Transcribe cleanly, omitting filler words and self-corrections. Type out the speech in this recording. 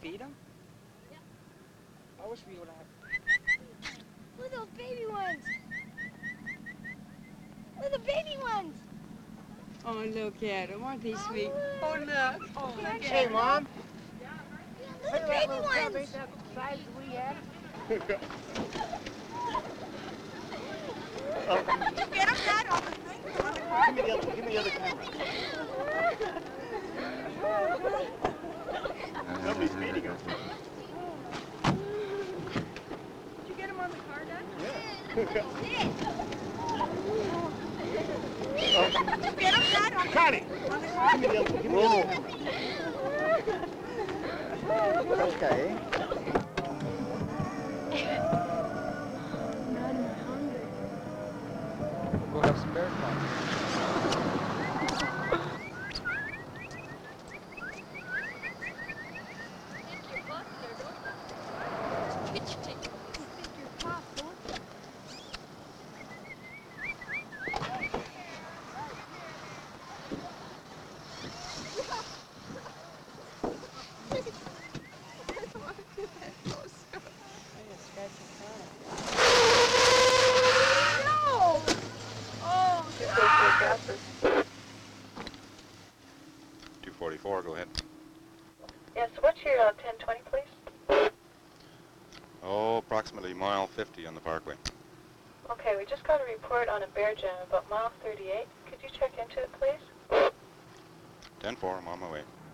feed them? I wish we would have. Look at those baby ones. Look at the baby ones. Oh, look at them. Aren't they sweet? look. Oh, look. Oh, look at Hey, them. Mom. Look at the baby ones. Ain't that the size we had? Did you get them, Dad, on the thing? Give me the other camera. Nobody's feeding them. Did you get them on the car, Dad? Yeah. Did you get them, Dad, on the Connie! on the car? Give me the other camera. Okay. We'll have some bear calls. Oh, 244, go ahead. Yes, what's your 1020, please? Oh, approximately mile 50 on the parkway. Okay, we just got a report on a bear jam about mile 38. Could you check into it, please? 10-4, I'm on my way.